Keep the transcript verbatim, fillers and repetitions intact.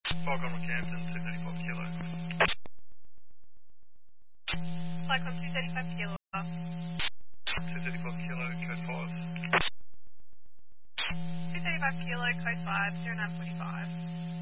Falcon Rockhampton, two thirty-five kilo. Cyclone two thirty-five kilo. two thirty-five kilo, code five. two thirty-five kilo, code five, zero nine forty-five.